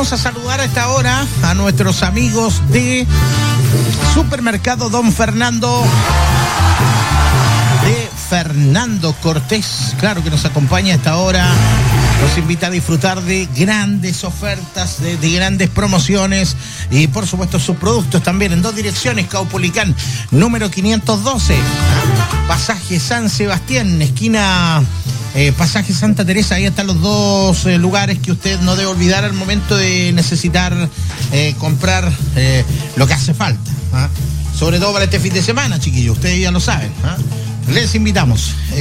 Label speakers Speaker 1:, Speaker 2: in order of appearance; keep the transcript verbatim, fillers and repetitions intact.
Speaker 1: vamos a saludar a esta hora a nuestros amigos de Supermercado Don Fernando, de Fernando Cortés, claro que nos acompaña a esta hora. Nos invita a disfrutar de grandes ofertas, de, de grandes promociones y por supuesto sus productos también en dos direcciones. Caupolicán número quinientos doce, pasaje San Sebastián, esquina eh, pasaje Santa Teresa. Ahí están los dos eh, lugares que usted no debe olvidar al momento de necesitar eh, comprar eh, lo que hace falta, ¿ah? Sobre todo para este fin de semana, chiquillos, ustedes ya lo saben, ¿ah? Les invitamos.